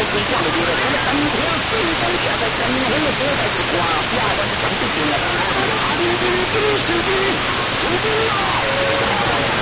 规划就对了，咱们单听顺风下在真红的所在是挂下的是真不行了。安定军事军，出兵啊！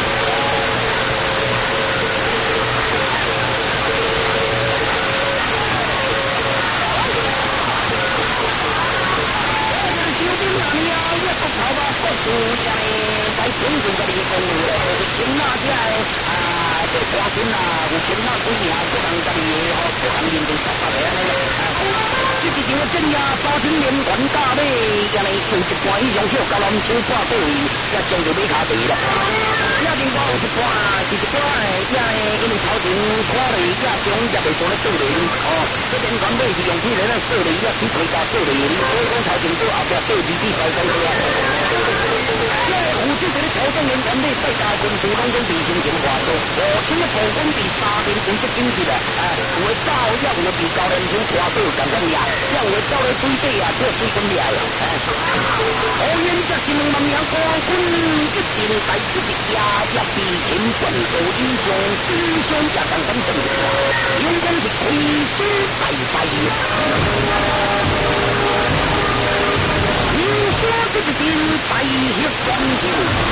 好吧，各主家呢，在中国这里公路嘞，请那家这个花军啊，有请那几年各行这里各行业都差不多嘞。这是场镇压沙村连环大美，也呢有一半以上票甲篮球挂队，也将就买卡地了。也另外有一半是一半也呢，因为头前看了也中也袂做咧做咧，这连环队是用起来咧做咧，也去回家做咧，所以讲头前做后壁做2比3讲对啊。这有这个头中连环队再加军事拢总比心情化多，5千个部分比3年前就进去了，有的走也有的比高连球挂队感觉呀，也有的走咧水底啊，做水分了。好远这是2万名官军，一定在这一家也比前本土英雄英雄也当真正，永远是亏损在在。你说这是兵在血关头，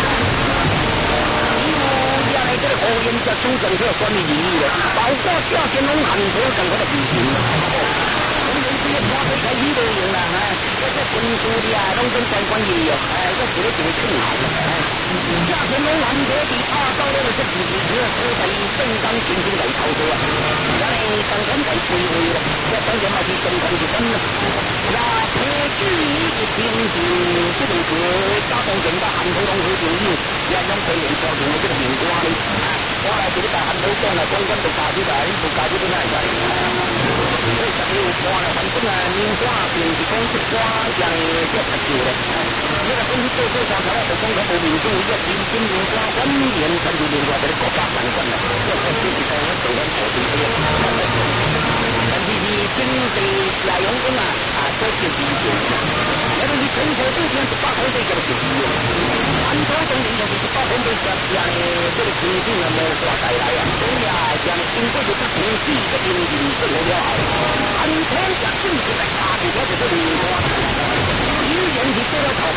一路下来这个后援这苏政策管理领域了，包括夏天龙汉头等他的比拼。这个花费开始都用了，这个军事的啊，拢跟相关也有，这是咧做更好的。夏天龙汉头比到了这自己车所在正当前进来操作啊，因为刚刚在摧毁了，这当然嘛是相关的分了。那配置一定是这个是加强整个汉头龙和朋友，也让全面调整的这个名瓜哩。我来这个大汉头讲了，光光就加出来，就加出来来。所以这里有瓜了，反正啊，名瓜并是讲这瓜也这太久了。你若讲去做做瓜，头就讲佢无民主，一点点名瓜管连甚至另外一个国家相关了，这是讲做緊和平嘅。但是是经济也用讲啊，多少年前，也就是全国都听18分队叫做12啊，汉头当年就是18分队接下呢，这个前景啊无啥带来啊，所以啊，这样经过这个同志的经营生活了后，汉头也正式来打出了这个名瓜，依然是做了头吧。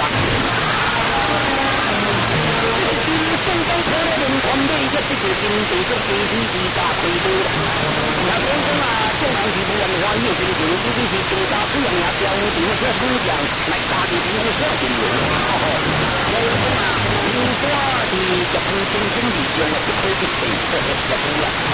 正当可能团队一直就经济做经济之家推多了，也讲讲啊，众人是无人欢喜的情形，尤其是国家主人也标定了这武将来打的比我小阵容，所以讲啊，民瓜是十分真正是用了不可一世，这不了啊。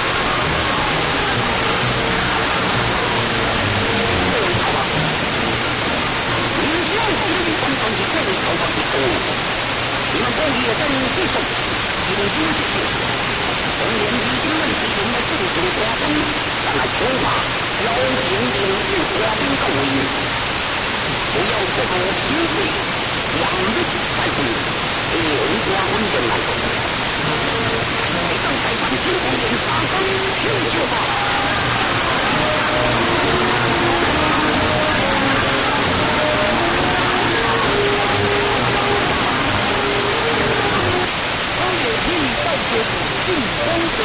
民瓜是你官方是这里头发是多。你们关于也在继续，已经继续。从年底经问题人的政治瓜分，但来筹划邀请领域瓜分到位，不要这个新贵两日才会有瓜分的来。上台上经过演杀生听就罢了。进攻者，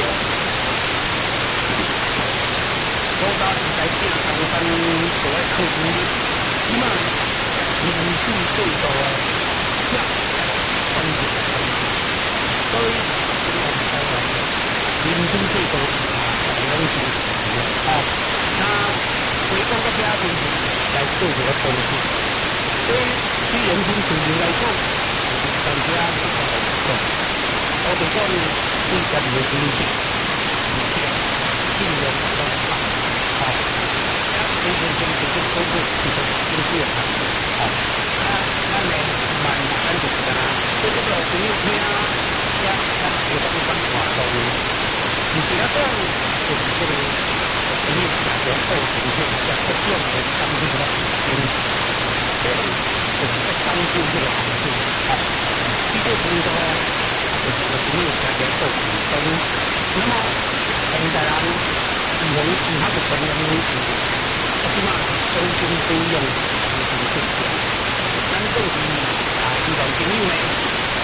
我打是在这上山所谓克服的，起码民主制度啊，下关键，所以我们台湾民主制度才能行啊。那回到个家庭来做这个东西，所以对人民群众来讲，大家是很不错。我哋講對人嘅認識，信任都好，你認真做啲工作，其實都是好。那你慢慢就得啦。對呢個朋友聽啊，有啲方法到，你其他講就是這個朋友大家都成績也不用去擔心啦，就是在關注這個行情，呢個程度啊。就是我朋友大家都成功，那麼現在人以後其他的朋友們，我起碼都經都用就是這些，咱都是希望朋友呢。